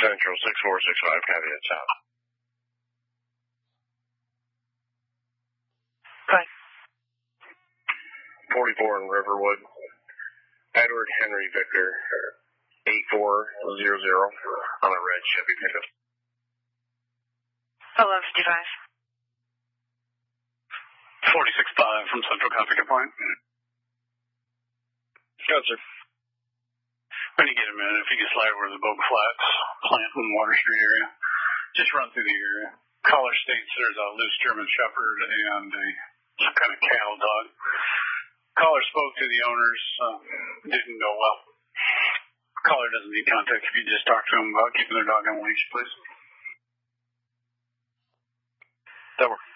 Central 6465, caveat sound. Bye. 44 in Riverwood. Edward Henry Victor, 8400 on a red Chevy pickup. 1155. 46-5 from Central Conflict Point. Go, sir. When you get a minute, if you can slide over to the Bogue Flats plant in Water Street area, just run through the area. Caller states there's a loose German Shepherd and some kind of cattle dog. Caller spoke to the owners, didn't go well. Caller doesn't need contact if you just talk to them about keeping their dog on a leash, please. That works.